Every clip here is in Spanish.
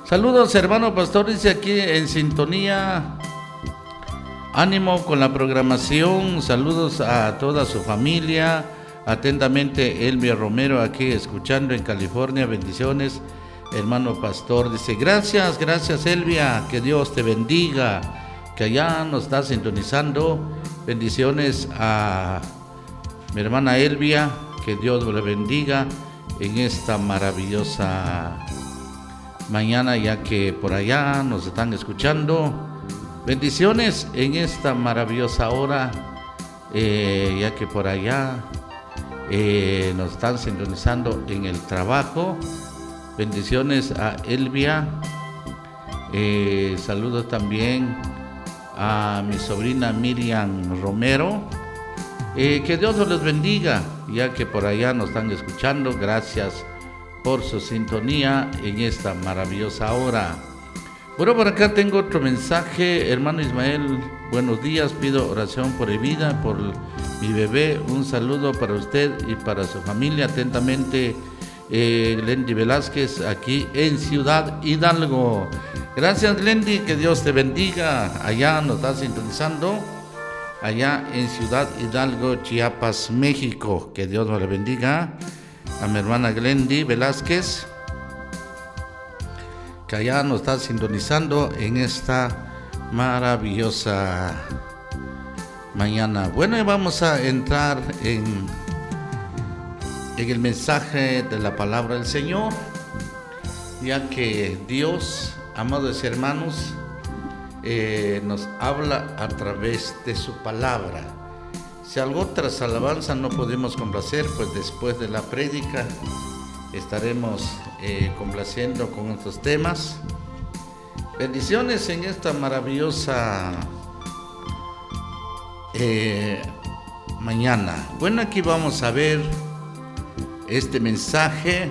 Saludos, hermano pastor, dice aquí en sintonía. Ánimo con la programación. Saludos a toda su familia. Atentamente, Elvia Romero, aquí escuchando en California. Bendiciones, hermano pastor. Dice, gracias Elvia, que Dios te bendiga, que allá nos está sintonizando. Bendiciones a mi hermana Elvia, que Dios le bendiga en esta maravillosa mañana, ya que por allá nos están escuchando. Bendiciones en esta maravillosa hora, ya que por allá nos están sintonizando en el trabajo. Bendiciones a Elvia. Saludos también a mi sobrina Miriam Romero. Que Dios los bendiga, ya que por allá nos están escuchando. Gracias por su sintonía en esta maravillosa hora. Bueno, por acá tengo otro mensaje. Hermano Ismael, buenos días. Pido oración por mi vida, por mi bebé. Un saludo para usted y para su familia. Atentamente, Glendy Velázquez, aquí en Ciudad Hidalgo. Gracias, Glendy, que Dios te bendiga. Allá nos está sintonizando, allá en Ciudad Hidalgo, Chiapas, México. Que Dios nos le bendiga a mi hermana Glendy Velázquez, que allá nos está sintonizando en esta maravillosa mañana. Bueno, y vamos a entrar en el mensaje de la palabra del Señor, ya que Dios, amados hermanos, nos habla a través de su palabra. Si algo tras alabanza no podemos complacer, pues después de la prédica estaremos complaciendo con estos temas. Bendiciones en esta maravillosa mañana. Bueno, aquí vamos a ver este mensaje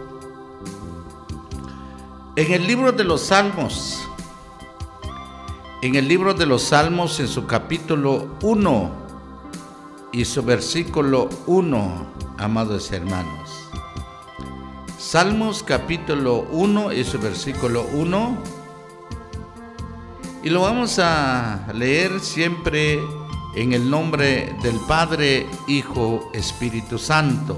en el libro de los Salmos. En el libro de los Salmos, en su capítulo 1 y su versículo 1, amados hermanos. Salmos capítulo 1 y su versículo 1. Y lo vamos a leer siempre en el nombre del Padre, Hijo, Espíritu Santo.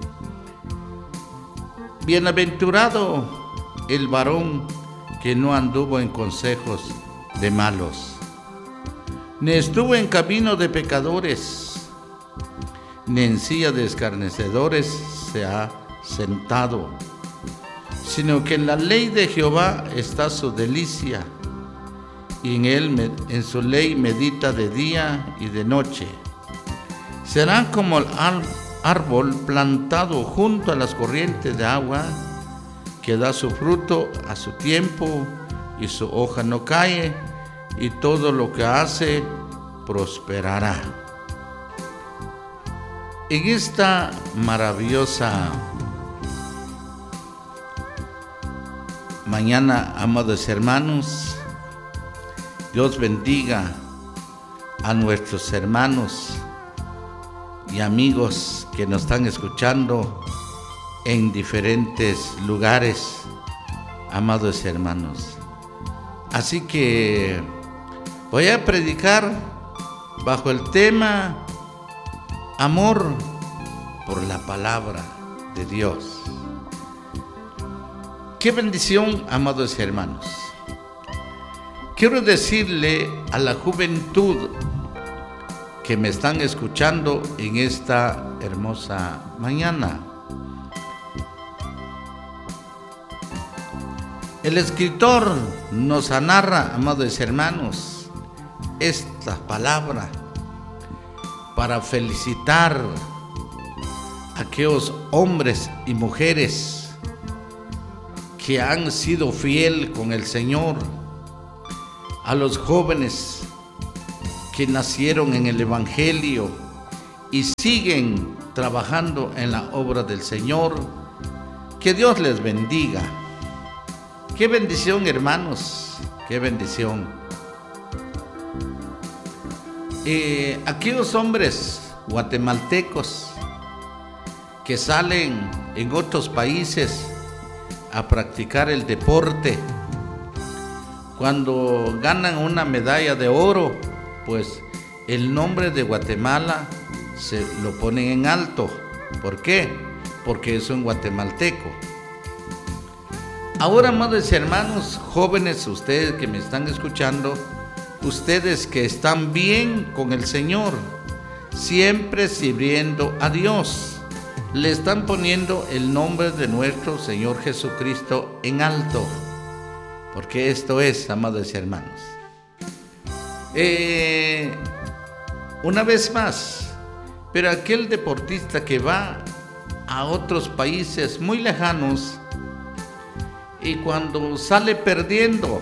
Bienaventurado el varón que no anduvo en consejos de malos, ni estuvo en camino de pecadores, ni en silla de escarnecedores se ha sentado, sino que en la ley de Jehová está su delicia, y en su ley medita de día y de noche. Será como el árbol plantado junto a las corrientes de agua, que da su fruto a su tiempo, y su hoja no cae, y todo lo que hace prosperará. En esta maravillosa mañana, amados hermanos, Dios bendiga a nuestros hermanos y amigos que nos están escuchando en diferentes lugares, amados hermanos. Así que voy a predicar bajo el tema amor por la palabra de Dios. Qué bendición, amados hermanos. Quiero decirle a la juventud que me están escuchando en esta hermosa mañana. El escritor nos narra, amados hermanos, esta palabra para felicitar a aquellos hombres y mujeres que han sido fiel con el Señor, a los jóvenes que nacieron en el Evangelio y siguen trabajando en la obra del Señor. Que Dios les bendiga. Qué bendición, hermanos, qué bendición. Aquellos hombres guatemaltecos que salen en otros países a practicar el deporte, cuando ganan una medalla de oro, pues el nombre de Guatemala se lo ponen en alto. ¿Por qué? Porque es un guatemalteco. Ahora, amados hermanos, jóvenes, ustedes que me están escuchando, ustedes que están bien con el Señor, siempre sirviendo a Dios, le están poniendo el nombre de nuestro Señor Jesucristo en alto. Porque esto es, amados hermanos. Una vez más, pero aquel deportista que va a otros países muy lejanos y cuando sale perdiendo,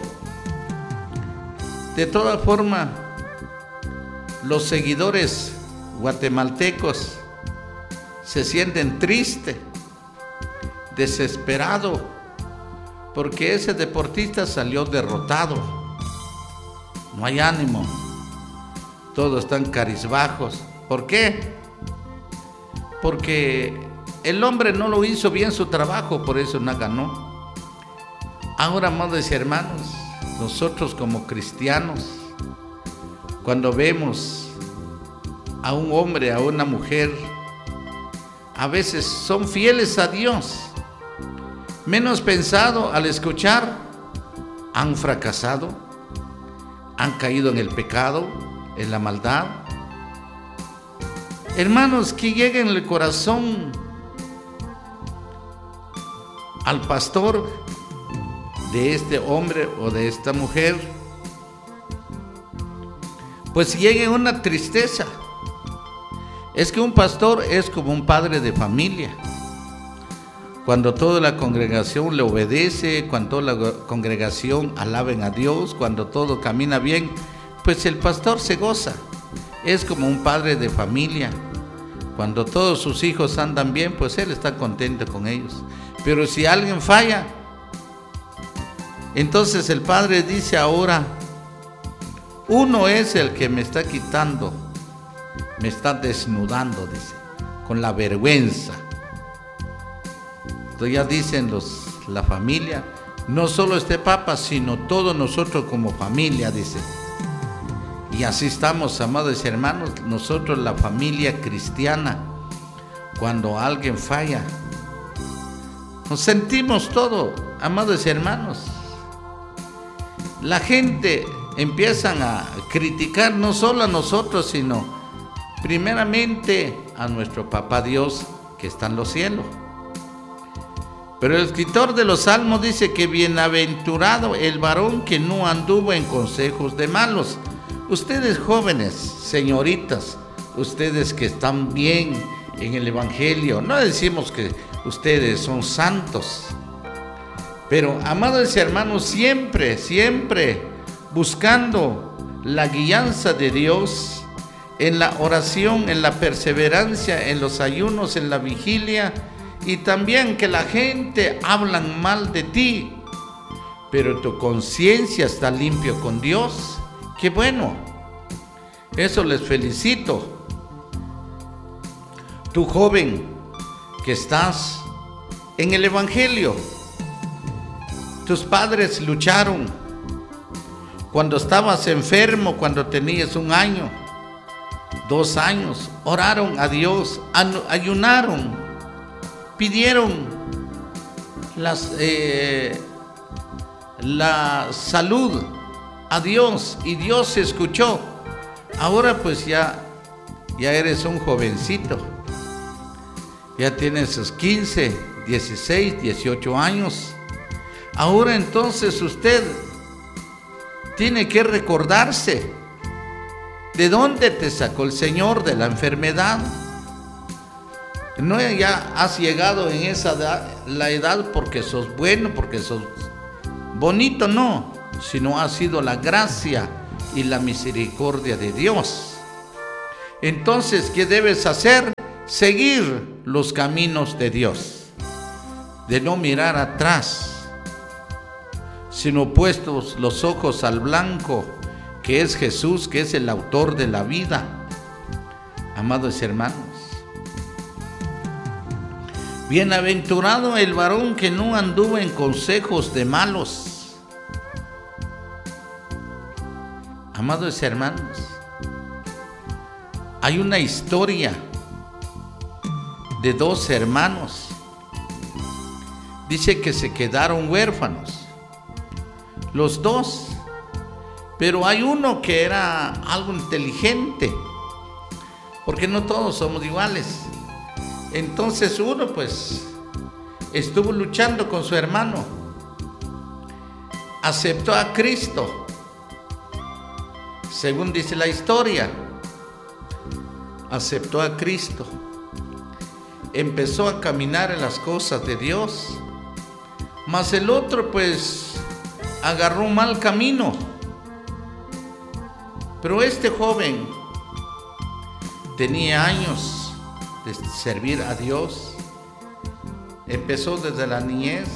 de toda forma, los seguidores guatemaltecos se sienten tristes, desesperados, porque ese deportista salió derrotado. No hay ánimo, todos están cabizbajos. ¿Por qué? Porque el hombre no lo hizo bien su trabajo, por eso no ganó. Ahora, amados hermanos, nosotros como cristianos, cuando vemos a un hombre, a una mujer, a veces son fieles a Dios, menos pensado al escuchar, han fracasado, han caído en el pecado, en la maldad. Hermanos, que llegue en el corazón al pastor de este hombre o de esta mujer, pues llegue una tristeza. Es que un pastor es como un padre de familia. Cuando toda la congregación le obedece, cuando toda la congregación alaben a Dios, cuando todo camina bien, pues el pastor se goza. Es como un padre de familia. Cuando todos sus hijos andan bien, pues él está contento con ellos. Pero si alguien falla, entonces el padre dice ahora, uno es el que me está quitando, me está desnudando, dice, con la vergüenza. Entonces ya dicen la familia, no solo este papa, sino todos nosotros como familia, dice. Y así estamos, amados hermanos, nosotros la familia cristiana. Cuando alguien falla, nos sentimos todo, amados hermanos. La gente empiezan a criticar no solo a nosotros, sino primeramente a nuestro Papá Dios que está en los cielos. Pero el escritor de los Salmos dice que bienaventurado el varón que no anduvo en consejos de malos. Ustedes jóvenes, señoritas, ustedes que están bien en el Evangelio, no decimos que ustedes son santos, pero amados hermanos, siempre, siempre buscando la guianza de Dios, en la oración, en la perseverancia, en los ayunos, en la vigilia, y también que la gente hablan mal de ti, pero tu conciencia está limpio con Dios. ¡Qué bueno! Eso les felicito. Tú joven que estás en el Evangelio, tus padres lucharon cuando estabas enfermo, cuando tenías 1 año, 2 años, oraron a Dios, ayunaron, pidieron la salud a Dios y Dios escuchó. Ahora pues ya eres un jovencito, ya tienes sus 15, 16, 18 años. Ahora entonces usted tiene que recordarse de dónde te sacó el Señor de la enfermedad. No ya has llegado en esa edad, la edad porque sos bueno, porque sos bonito, no, sino ha sido la gracia y la misericordia de Dios. Entonces, ¿qué debes hacer? Seguir los caminos de Dios, de no mirar atrás, sino puestos los ojos al blanco, que es Jesús, que es el autor de la vida. Amados hermanos, bienaventurado el varón que no anduvo en consejos de malos. Amados hermanos, hay una historia de dos hermanos. Dice que se quedaron huérfanos, los dos, pero hay uno que era algo inteligente, porque no todos somos iguales. Entonces uno pues estuvo luchando con su hermano, aceptó a Cristo, según dice la historia, aceptó a Cristo, empezó a caminar en las cosas de Dios, mas el otro pues agarró un mal camino. Pero este joven tenía años de servir a Dios, empezó desde la niñez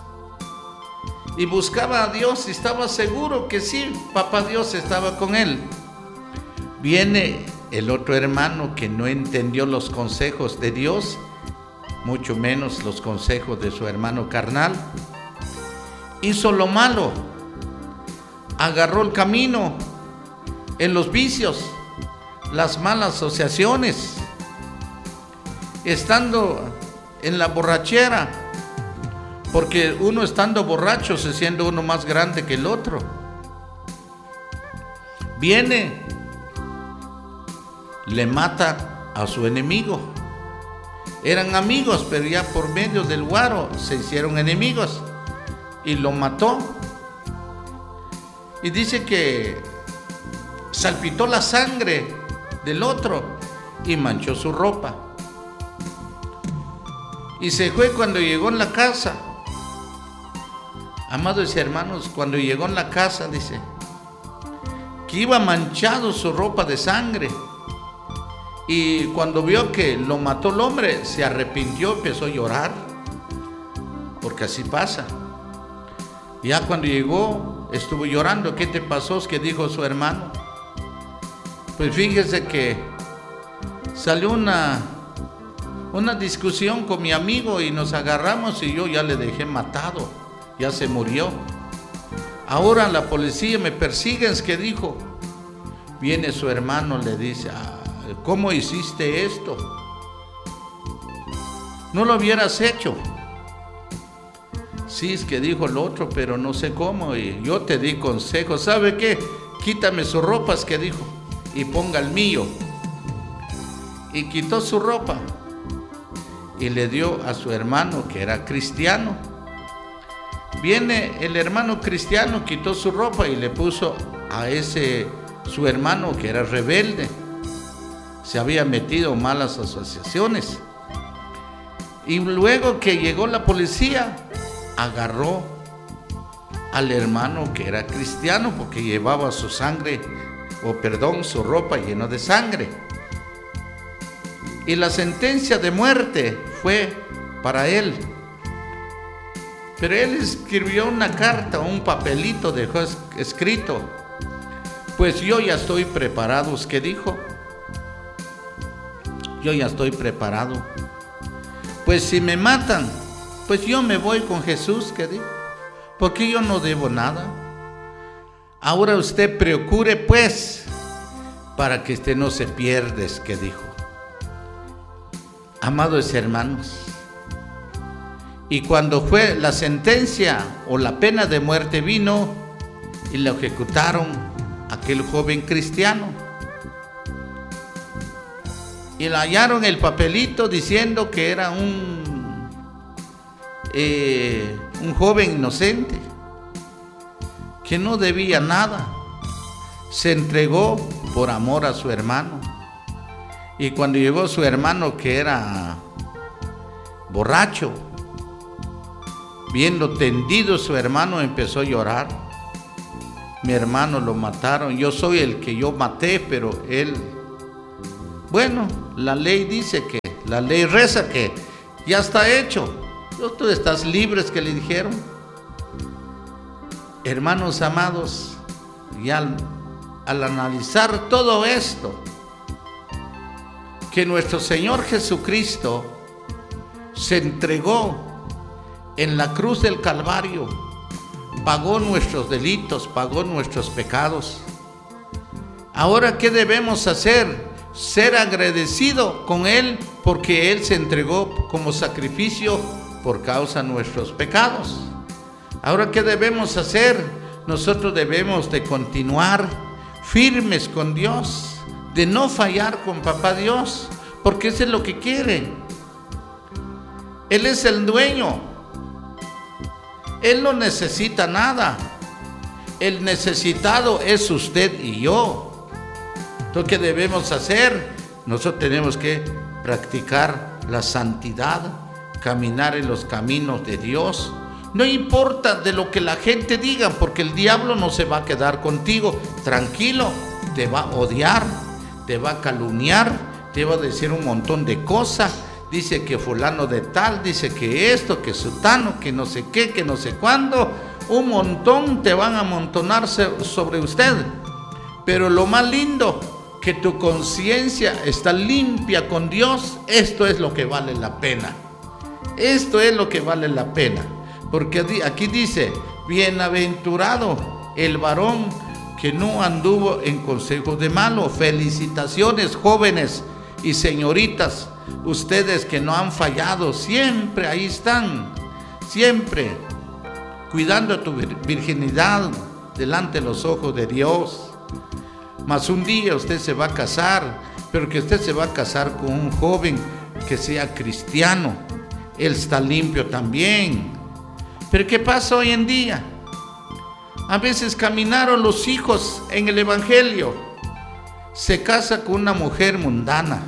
y buscaba a Dios y estaba seguro que sí, papá Dios estaba con él. Viene el otro hermano que no entendió los consejos de Dios, mucho menos los consejos de su hermano carnal. Hizo lo malo, agarró el camino en los vicios, las malas asociaciones, estando en la borrachera, porque uno estando borracho se siente uno más grande que el otro. Viene, le mata a su enemigo. Eran amigos, pero ya por medio del guaro se hicieron enemigos y lo mató. Y dice que salpicó la sangre del otro y manchó su ropa. Y se fue. Cuando llegó en la casa, amados hermanos, cuando llegó en la casa, dice que iba manchado su ropa de sangre. Y cuando vio que lo mató el hombre, se arrepintió, empezó a llorar, porque así pasa. Ya cuando llegó, estuvo llorando. ¿Qué te pasó? ¿Qué dijo su hermano? Pues fíjese que salió una discusión con mi amigo y nos agarramos y yo ya le dejé matado, ya se murió. Ahora la policía me persigue, ¿qué dijo? Viene su hermano, le dice: ¿cómo hiciste esto? No lo hubieras hecho. Sí, es que dijo el otro, pero no sé cómo, y yo te di consejo. ¿Sabe qué? Quítame sus ropas, que dijo, y ponga el mío. Y quitó su ropa y le dio a su hermano, que era cristiano. Viene el hermano cristiano, quitó su ropa y le puso a ese su hermano que era rebelde, se había metido en malas asociaciones. Y luego que llegó la policía, agarró al hermano que era cristiano, porque llevaba su sangre, su ropa llena de sangre. Y la sentencia de muerte fue para él. Pero él escribió una carta, un papelito dejó escrito: pues yo ya estoy preparado. ¿Qué dijo? Yo ya estoy preparado. Pues si me matan, pues yo me voy con Jesús, ¿qué dijo? Porque yo no debo nada. Ahora usted procure pues para que usted no se pierda, ¿qué dijo? Amados hermanos, y cuando fue la sentencia o la pena de muerte vino y lo ejecutaron a aquel joven cristiano, y le hallaron el papelito diciendo que era un joven inocente, que no debía nada, se entregó por amor a su hermano. Y cuando llegó su hermano, que era borracho, viendo tendido su hermano, empezó a llorar: mi hermano lo mataron, yo soy el que yo maté, pero él... Bueno, la ley dice que, la ley reza que ya está hecho, tú estás libre, que le dijeron. Hermanos amados, y al analizar todo esto, que nuestro Señor Jesucristo se entregó en la cruz del Calvario, pagó nuestros delitos, pagó nuestros pecados, Ahora, ¿qué debemos hacer? Ser agradecido con Él porque Él se entregó como sacrificio por causa de nuestros pecados. Ahora, ¿qué debemos hacer? Nosotros debemos de continuar firmes con Dios, de no fallar con Papá Dios, porque eso es lo que quiere. Él es el dueño. Él no necesita nada. El necesitado es usted y yo. Entonces, ¿qué debemos hacer? Nosotros tenemos que practicar la santidad, caminar en los caminos de Dios. No importa de lo que la gente diga, porque el diablo no se va a quedar contigo. Tranquilo, te va a odiar, te va a calumniar, te va a decir un montón de cosas. Dice que fulano de tal, dice que esto, que sutano, que no sé qué, que no sé cuándo. Un montón te van a amontonarse sobre usted. Pero lo más lindo, que tu conciencia está limpia con Dios. Esto es lo que vale la pena. Esto es lo que vale la pena. Porque aquí dice, bienaventurado el varón que no anduvo en consejo de malo. Felicitaciones, jóvenes y señoritas, ustedes que no han fallado, siempre ahí están, siempre cuidando tu virginidad delante de los ojos de Dios. Mas un día usted se va a casar, pero que usted se va a casar con un joven que sea cristiano. Él está limpio también. Pero ¿qué pasa hoy en día? A veces caminaron los hijos en el evangelio. Se casa con una mujer mundana.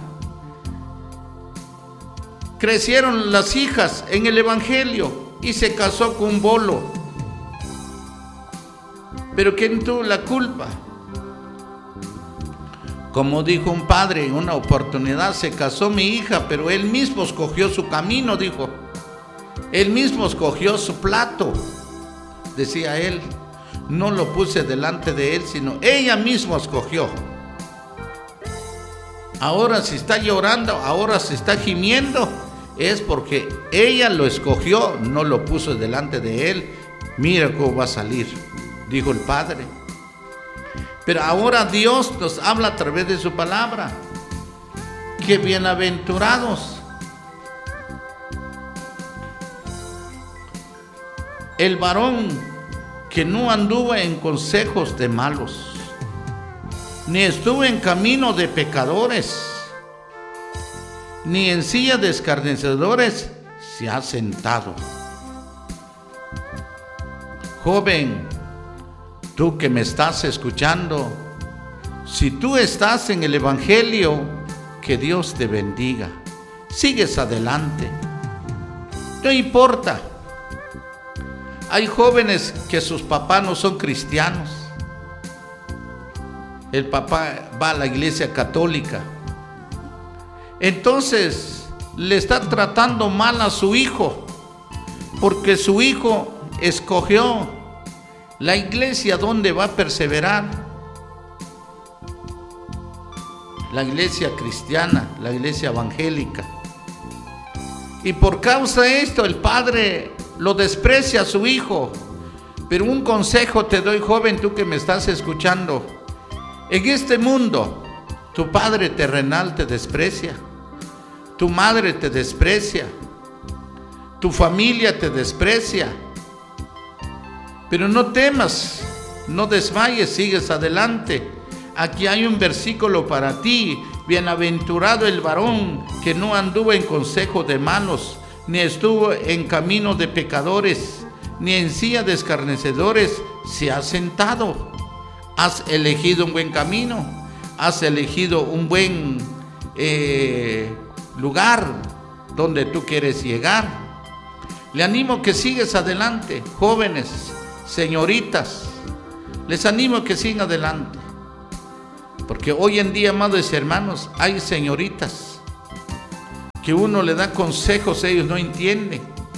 Crecieron las hijas en el evangelio y se casó con un bolo. Pero ¿quién tuvo la culpa? Como dijo un padre en una oportunidad, se casó mi hija, pero él mismo escogió su camino, dijo. Él mismo escogió su plato, decía él. No lo puse delante de él, sino ella misma escogió. Ahora si está llorando, ahora si está gimiendo, es porque ella lo escogió, no lo puso delante de él. Mira cómo va a salir, dijo el Padre. Pero ahora Dios nos habla a través de su palabra. ¡Qué bienaventurados! El varón que no anduvo en consejos de malos, ni estuvo en camino de pecadores, ni en silla de escarnecedores se ha sentado. Joven, tú que me estás escuchando, si tú estás en el evangelio, que Dios te bendiga. Sigues adelante. No importa. Hay jóvenes que sus papás no son cristianos. El papá va a la iglesia católica. Entonces le está tratando mal a su hijo, porque su hijo escogió la iglesia donde va a perseverar. La iglesia cristiana, la iglesia evangélica. Y por causa de esto el padre lo desprecia a su hijo. Pero un consejo te doy, joven, tú que me estás escuchando. En este mundo, tu padre terrenal te desprecia, tu madre te desprecia, tu familia te desprecia. Pero no temas, no desmayes, sigues adelante. Aquí hay un versículo para ti. Bienaventurado el varón que no anduvo en consejo de malos, ni estuvo en camino de pecadores, ni en silla de escarnecedores se ha sentado. Has elegido un buen camino, has elegido un buen lugar donde tú quieres llegar. Le animo que sigas adelante, jóvenes, señoritas, les animo que sigan adelante. Porque hoy en día, amados hermanos, hay señoritas que uno le da consejos, ellos no entienden.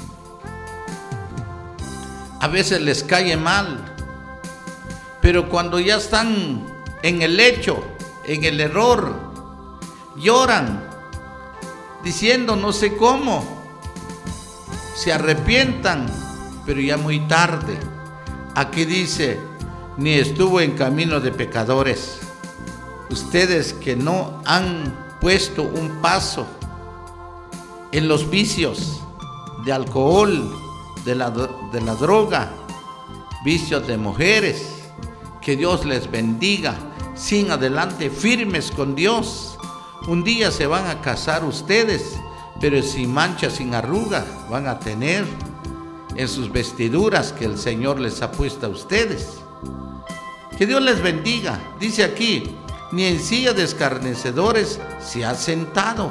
A veces les cae mal, pero cuando ya están en el hecho, en el error, lloran, diciendo no sé cómo, se arrepientan, pero ya muy tarde. Aquí dice, ni estuvo en camino de pecadores. ustedes que no han puesto un paso en los vicios de alcohol, de la droga, vicios de mujeres, que Dios les bendiga, sin adelante, firmes con Dios. Un día se van a casar ustedes, pero sin mancha, sin arruga, van a tener en sus vestiduras que el Señor les ha puesto a ustedes. Que Dios les bendiga. Dice aquí, ni en silla de escarnecedores se ha sentado.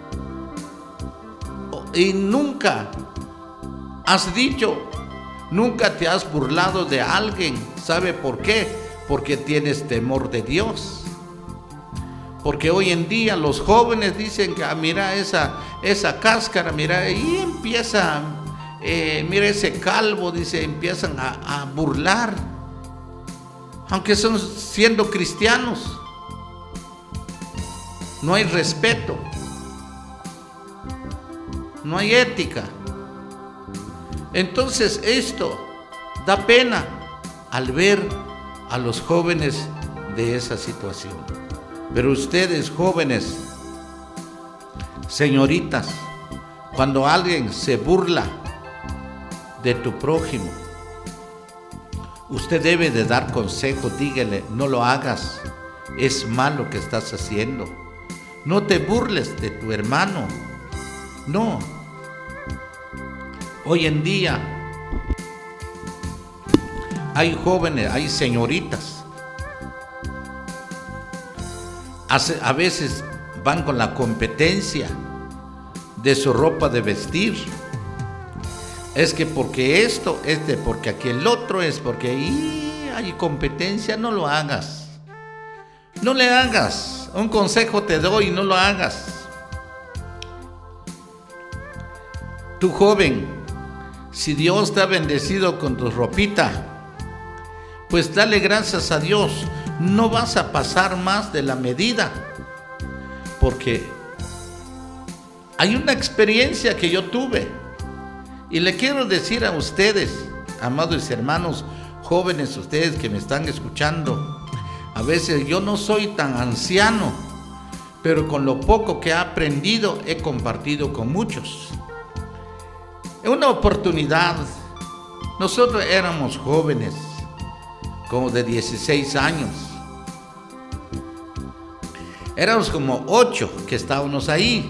Y nunca has dicho, nunca te has burlado de alguien. ¿Sabe por qué? Porque tienes temor de Dios. Porque hoy en día los jóvenes dicen que mira esa cáscara, mira, y empieza, mira ese calvo, dice, empiezan a burlar, aunque son siendo cristianos. No hay respeto, no hay ética. Entonces esto da pena al ver a los jóvenes de esa situación. Pero ustedes, jóvenes, señoritas, cuando alguien se burla de tu prójimo, usted debe de dar consejo. Dígale, no lo hagas, es malo que estás haciendo. No te burles de tu hermano, no. Hoy en día hay jóvenes, hay señoritas, a veces van con la competencia de su ropa de vestir. Es que porque esto es de, porque aquel otro es, porque ahí hay competencia. No lo hagas, no le hagas. Un consejo te doy, no lo hagas. Tu joven, si Dios te ha bendecido con tu ropita, pues dale gracias a Dios. No vas a pasar más de la medida, porque hay una experiencia que yo tuve y le quiero decir a ustedes, amados hermanos jóvenes, ustedes que me están escuchando. A veces yo no soy tan anciano, pero con lo poco que he aprendido he compartido con muchos. En una oportunidad, nosotros éramos jóvenes, como de 16 años. Éramos como 8 que estábamos ahí.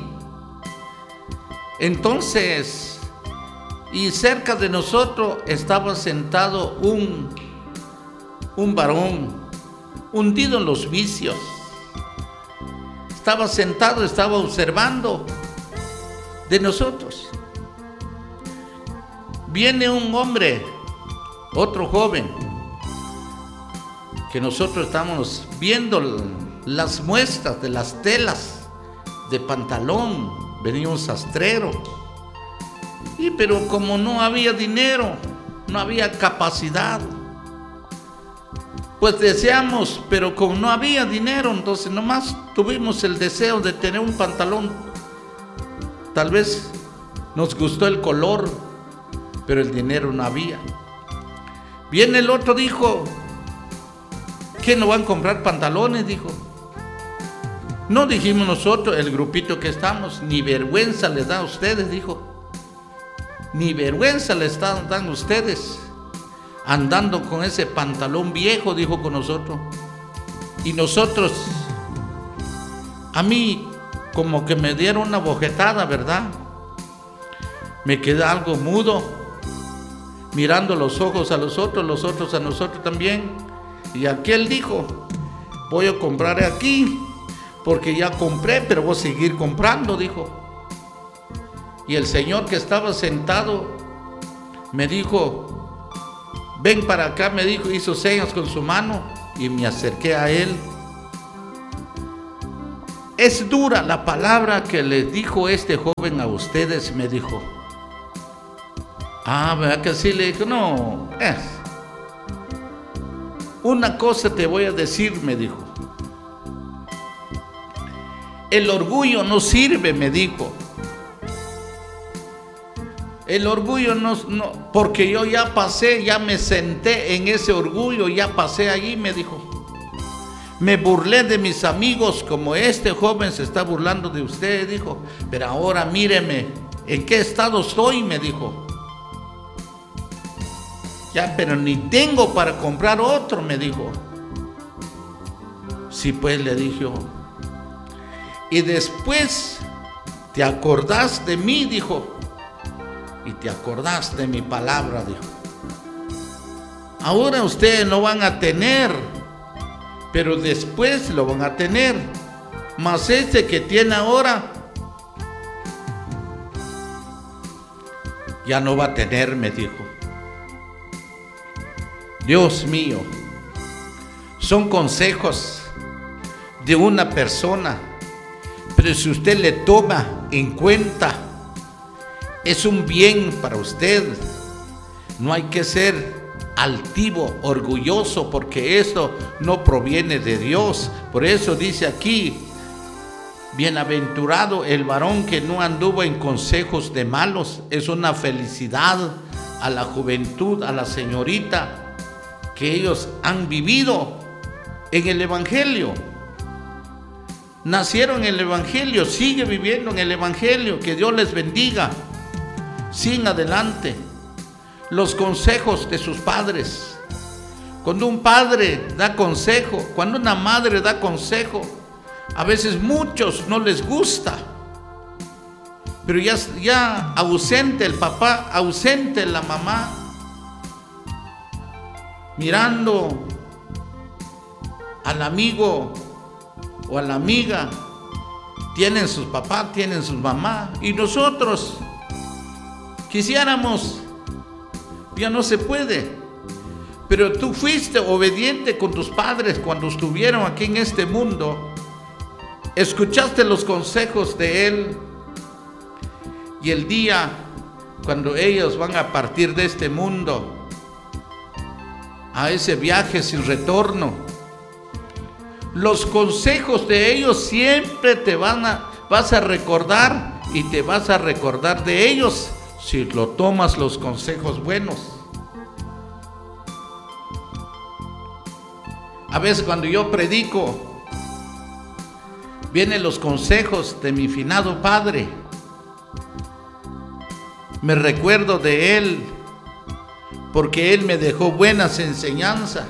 Entonces, y cerca de nosotros estaba sentado un varón hundido en los vicios. Estaba sentado, estaba observando de nosotros. Viene un hombre, otro joven, que nosotros estamos viendo las muestras de las telas de pantalón, venía un sastrero, pero como no había dinero, no había capacidad, pues deseamos, pero como no había dinero, entonces nomás tuvimos el deseo de tener un pantalón. Tal vez nos gustó el color, pero el dinero no había. Viene el otro, dijo, ¿qué no van a comprar pantalones? Dijo. No, dijimos nosotros, el grupito que estamos, ni vergüenza les da a ustedes, dijo. Ni vergüenza les dan ustedes andando con ese pantalón viejo, dijo con nosotros. Y nosotros, a mí como que me dieron una bofetada, ¿verdad? Me quedé algo mudo, mirando los ojos a los otros a nosotros también. Y aquel dijo, voy a comprar aquí, porque ya compré, pero voy a seguir comprando, dijo. Y el señor que estaba sentado me dijo, ven para acá, me dijo, hizo señas con su mano y me acerqué a él. Es dura la palabra que les dijo este joven a ustedes, me dijo. ¿Verdad que sí? Le dije, no, una cosa te voy a decir, me dijo. El orgullo no sirve, me dijo. El orgullo no, porque yo ya pasé, ya me senté en ese orgullo, ya pasé allí, me dijo. Me burlé de mis amigos como este joven se está burlando de usted, dijo. Pero ahora míreme, ¿en qué estado estoy?, me dijo. Ya, pero ni tengo para comprar otro, me dijo. Sí, pues, le dije. Y después, ¿te acordás de mí?, dijo. Y te acordás de mi palabra, dijo. Ahora ustedes no van a tener, pero después lo van a tener. Mas este que tiene ahora, ya no va a tener, me dijo. Dios mío, son consejos de una persona, pero si usted le toma en cuenta, es un bien para usted. No hay que ser altivo, orgulloso, porque esto no proviene de Dios. Por eso dice aquí: bienaventurado el varón que no anduvo en consejos de malos. Es una felicidad a la juventud, a la señorita, que ellos han vivido en el Evangelio. Nacieron en el Evangelio, sigue viviendo en el Evangelio. Que Dios les bendiga. Sigan adelante. Los consejos de sus padres. Cuando un padre da consejo, cuando una madre da consejo, a veces muchos no les gusta, pero ya ausente el papá, ausente la mamá, mirando al amigo o a la amiga, tienen sus papás, tienen sus mamás, y nosotros quisiéramos, ya no se puede. Pero tú fuiste obediente con tus padres cuando estuvieron aquí en este mundo, escuchaste los consejos de él, y el día cuando ellos van a partir de este mundo a ese viaje sin retorno, los consejos de ellos siempre vas a recordar, y te vas a recordar de ellos si lo tomas los consejos buenos. A veces cuando yo predico, vienen los consejos de mi finado padre. Me recuerdo de él, porque él me dejó buenas enseñanzas.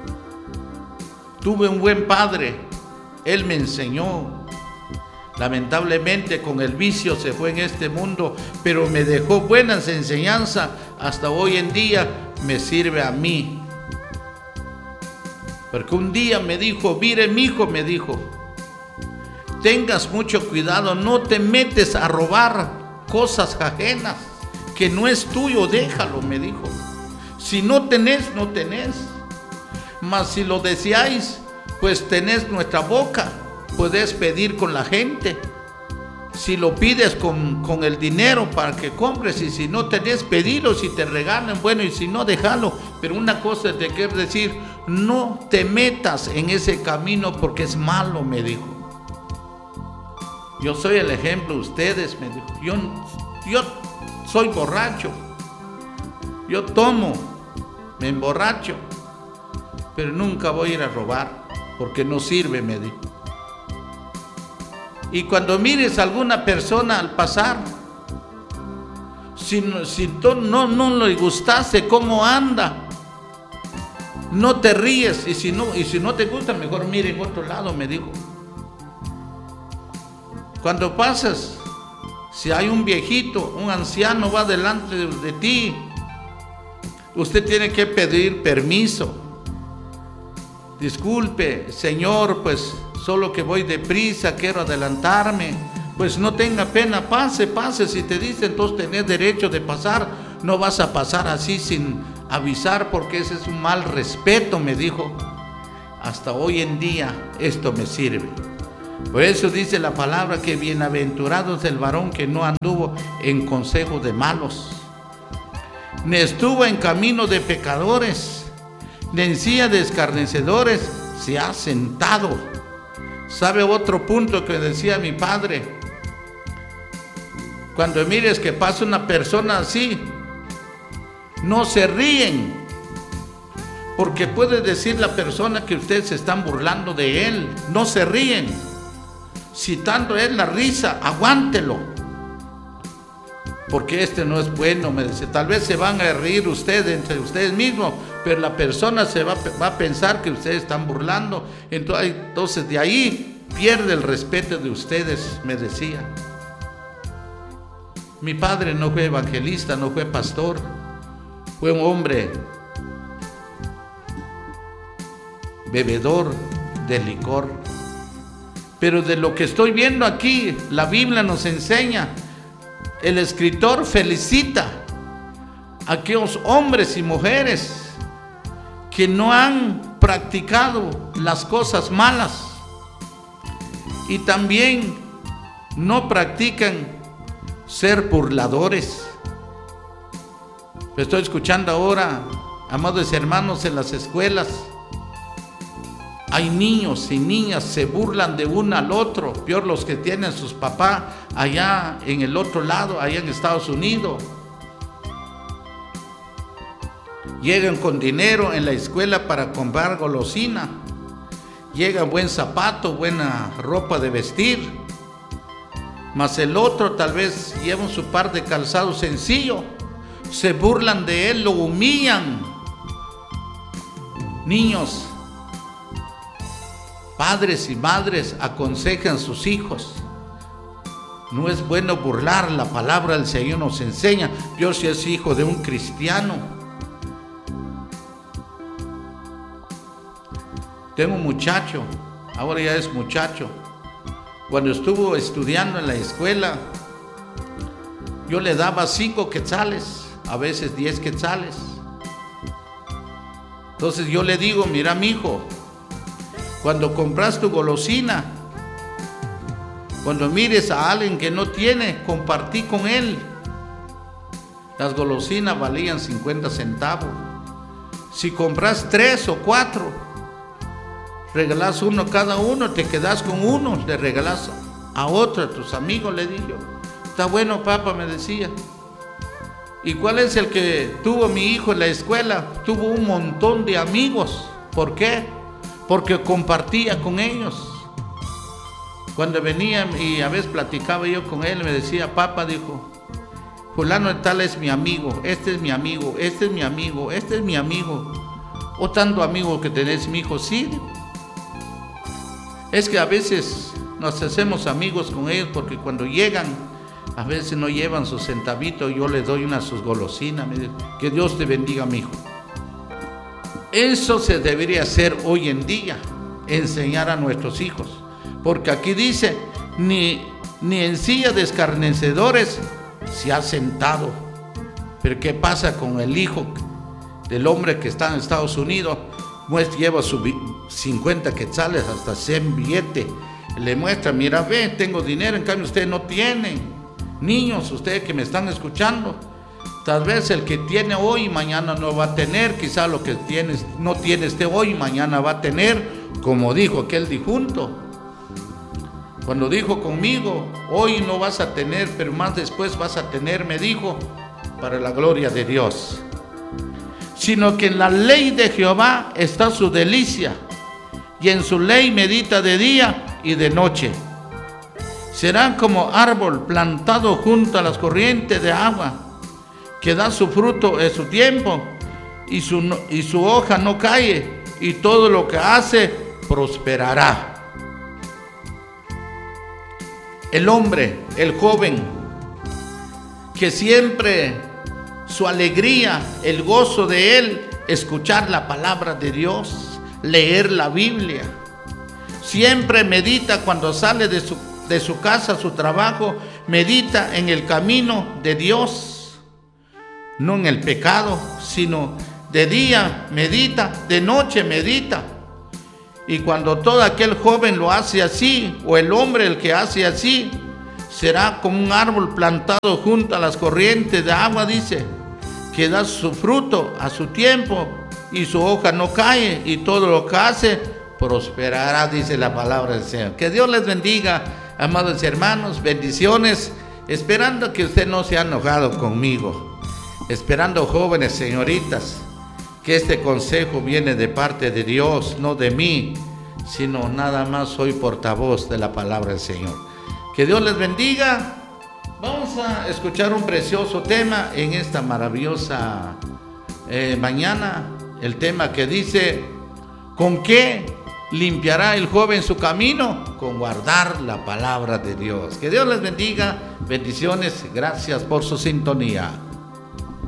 Tuve un buen padre, él me enseñó. Lamentablemente con el vicio se fue en este mundo, pero me dejó buenas enseñanzas. Hasta hoy en día me sirve a mí. Porque un día me dijo: mire, mi hijo, me dijo, tengas mucho cuidado, no te metes a robar cosas ajenas, que no es tuyo, déjalo, me dijo. Si no tenés, no tenés. Mas si lo deseáis, pues tenés nuestra boca, podés pedir con la gente. Si lo pides con el dinero para que compres, y si no tenés, pedilo. Si te regalan, bueno, y si no, déjalo. Pero una cosa te quiero decir: no te metas en ese camino porque es malo, me dijo. Yo soy el ejemplo de ustedes, me dijo. Yo soy borracho, yo tomo, me emborracho, pero nunca voy a ir a robar, porque no sirve, me dijo. Y cuando mires a alguna persona al pasar, si no le gustase cómo anda, no te ríes, y si no te gusta, mejor mire en otro lado, me dijo. Cuando pasas, si hay un viejito, un anciano va delante de ti, usted tiene que pedir permiso. Disculpe, señor, pues solo que voy deprisa, quiero adelantarme. Pues no tenga pena, pase. Si te dice, entonces tenés derecho de pasar. No vas a pasar así sin avisar, porque ese es un mal respeto, me dijo. Hasta hoy en día esto me sirve. Por eso dice la palabra que bienaventurado es el varón que no anduvo en consejo de malos, ni estuvo en camino de pecadores, ni en silla de escarnecedores se ha sentado. ¿Sabe otro punto que decía mi padre? Cuando mires que pasa una persona así, no se ríen, Porque puede decir la persona que ustedes se están burlando de él. No se ríen. Si tanto es la risa, aguántelo. Porque este no es bueno, me dice. Tal vez se van a reír ustedes entre ustedes mismos, pero la persona se va a pensar que ustedes están burlando. Entonces de ahí pierde el respeto de ustedes, me decía. Mi padre no fue evangelista, no fue pastor. Fue un hombre bebedor de licor. Pero de lo que estoy viendo aquí, la Biblia nos enseña, el escritor felicita a aquellos hombres y mujeres que no han practicado las cosas malas y también no practican ser burladores. Estoy escuchando ahora, amados hermanos, en las escuelas hay niños y niñas se burlan de uno al otro, peor los que tienen sus papás allá en el otro lado, allá en Estados Unidos. Llegan con dinero en la escuela para comprar golosina, llegan buen zapato, buena ropa de vestir, mas el otro tal vez lleva su par de calzado sencillo, se burlan de él, lo humillan. Niños, padres y madres aconsejan a sus hijos. No es bueno burlar, la palabra del Señor nos enseña. Yo si es hijo de un cristiano. Tengo un muchacho, ahora ya es muchacho. Cuando estuvo estudiando en la escuela, yo le daba 5 quetzales, a veces 10 quetzales. Entonces yo le digo, mira mi hijo, cuando compras tu golosina, cuando mires a alguien que no tiene, compartí con él. Las golosinas valían 50 centavos. Si compras 3 o 4, regalas uno cada uno, te quedas con uno, le regalas a otro, a tus amigos, le dije yo. Está bueno, papá, me decía. ¿Y cuál es el que tuvo mi hijo en la escuela? Tuvo un montón de amigos. ¿Por qué? Porque compartía con ellos. Cuando venía y a veces platicaba yo con él, me decía, papá, dijo, fulano de tal es mi amigo, este es mi amigo, este es mi amigo, este es mi amigo. O tanto amigo que tenés, mi hijo, sí. Dijo. Es que a veces nos hacemos amigos con ellos porque cuando llegan, a veces no llevan sus centavitos, yo les doy una sus golosinas, me dice, que Dios te bendiga, mi hijo. Eso se debería hacer hoy en día, enseñar a nuestros hijos, porque aquí dice, ni en silla de escarnecedores se ha sentado. Pero ¿qué pasa con el hijo del hombre que está en Estados Unidos? Pues lleva sus 50 quetzales, hasta 100 billetes, le muestra, mira, ve, tengo dinero, en cambio ustedes no tienen. Niños, ustedes que me están escuchando, tal vez el que tiene hoy, mañana no va a tener, quizá lo que tienes, no tiene hoy, mañana va a tener, como dijo aquel difunto. Cuando dijo conmigo, hoy no vas a tener, pero más después vas a tener, me dijo, para la gloria de Dios. Sino que en la ley de Jehová está su delicia, y en su ley medita de día y de noche. Serán como árbol plantado junto a las corrientes de agua, que da su fruto en su tiempo, y su hoja no cae, y todo lo que hace prosperará. El hombre, el joven, que siempre su alegría, el gozo de él, escuchar la palabra de Dios, leer la Biblia. Siempre medita cuando sale de su casa, su trabajo, medita en el camino de Dios, no en el pecado, sino de día medita, de noche medita. Y cuando todo aquel joven lo hace así, o el hombre el que hace así, será como un árbol plantado junto a las corrientes de agua, dice, que da su fruto a su tiempo y su hoja no cae, y todo lo que hace prosperará, dice la palabra del Señor. Que Dios les bendiga, amados hermanos, bendiciones, esperando que usted no se haya enojado conmigo, esperando jóvenes, señoritas, que este consejo viene de parte de Dios, no de mí, sino nada más soy portavoz de la palabra del Señor. Que Dios les bendiga. Vamos a escuchar un precioso tema en esta maravillosa mañana. El tema que dice: ¿con qué limpiará el joven su camino? Con guardar la palabra de Dios. Que Dios les bendiga. Bendiciones. Gracias por su sintonía.